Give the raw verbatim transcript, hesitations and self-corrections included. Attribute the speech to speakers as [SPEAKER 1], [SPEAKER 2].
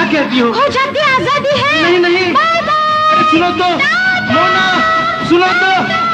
[SPEAKER 1] क्या कहती हो?
[SPEAKER 2] हो जाती आजादी है।
[SPEAKER 1] नहीं नहीं,
[SPEAKER 2] बाय बाय।
[SPEAKER 1] सुनो तो मोना, सुनो तो।